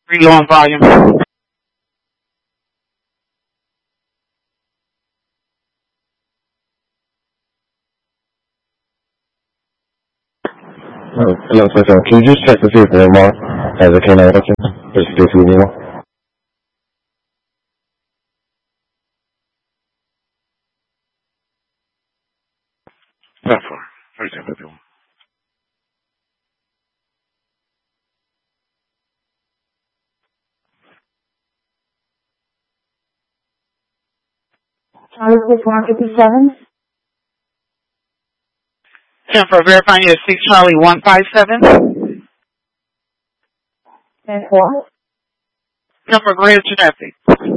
Pretty low on volume. Hello, sir. Can you just check to see if Omar has a canine question? Just this with me. Therefore, for example, Charlie 6157. 10 for verifying you at 6 Charlie 157. 10-4. 10 for greater traffic.